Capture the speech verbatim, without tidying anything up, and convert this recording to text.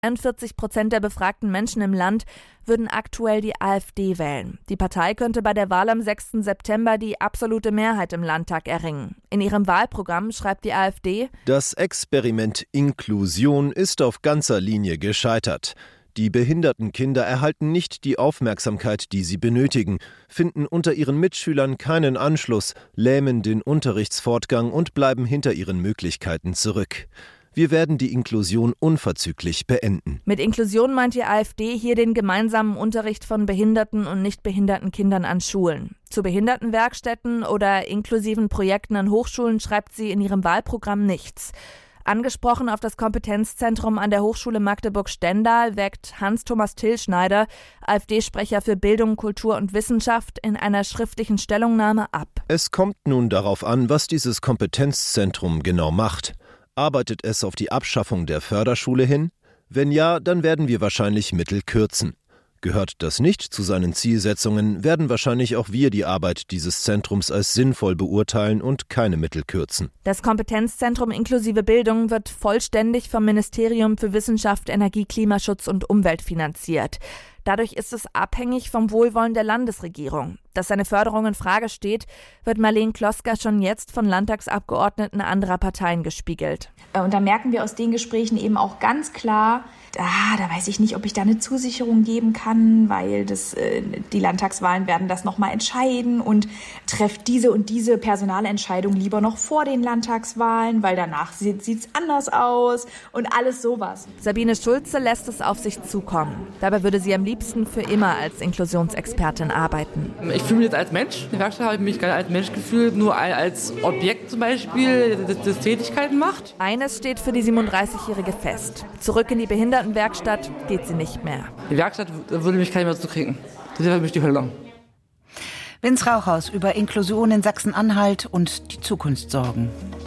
einundvierzig Prozent der befragten Menschen im Land würden aktuell die AfD wählen. Die Partei könnte bei der Wahl am sechsten September die absolute Mehrheit im Landtag erringen. In ihrem Wahlprogramm schreibt die AfD: Das Experiment Inklusion ist auf ganzer Linie gescheitert. Die behinderten Kinder erhalten nicht die Aufmerksamkeit, die sie benötigen, finden unter ihren Mitschülern keinen Anschluss, lähmen den Unterrichtsfortgang und bleiben hinter ihren Möglichkeiten zurück. Wir werden die Inklusion unverzüglich beenden. Mit Inklusion meint die AfD hier den gemeinsamen Unterricht von behinderten und nicht behinderten Kindern an Schulen. Zu Behindertenwerkstätten oder inklusiven Projekten an Hochschulen schreibt sie in ihrem Wahlprogramm nichts. Angesprochen auf das Kompetenzzentrum an der Hochschule Magdeburg-Stendal weckt Hans-Thomas Tillschneider, AfD-Sprecher für Bildung, Kultur und Wissenschaft, in einer schriftlichen Stellungnahme ab. Es kommt nun darauf an, was dieses Kompetenzzentrum genau macht. Arbeitet es auf die Abschaffung der Förderschule hin? Wenn ja, dann werden wir wahrscheinlich Mittel kürzen. Gehört das nicht zu seinen Zielsetzungen, werden wahrscheinlich auch wir die Arbeit dieses Zentrums als sinnvoll beurteilen und keine Mittel kürzen. Das Kompetenzzentrum inklusive Bildung wird vollständig vom Ministerium für Wissenschaft, Energie, Klimaschutz und Umwelt finanziert. Dadurch ist es abhängig vom Wohlwollen der Landesregierung. Dass seine Förderung in Frage steht, wird Marleen Kloska schon jetzt von Landtagsabgeordneten anderer Parteien gespiegelt. Und da merken wir aus den Gesprächen eben auch ganz klar, ah, da weiß ich nicht, ob ich da eine Zusicherung geben kann, weil das, äh, die Landtagswahlen werden das nochmal entscheiden und trefft diese und diese Personalentscheidung lieber noch vor den Landtagswahlen, weil danach sieht es anders aus und alles sowas. Sabine Schulze lässt es auf sich zukommen. Dabei würde sie am liebsten für immer als Inklusionsexpertin arbeiten. Ich fühle mich jetzt als Mensch. In der Werkstatt habe ich mich gar nicht als Mensch gefühlt, nur als Objekt zum Beispiel, das, das Tätigkeiten macht. Eines steht für die siebenunddreißigjährige fest. Zurück in die Behindertenwerkstatt geht sie nicht mehr. Die Werkstatt würde mich keiner mehr zukriegen. Das wäre für mich die Hölle. Vince Rauchhaus über Inklusion in Sachsen-Anhalt und die Zukunftssorgen.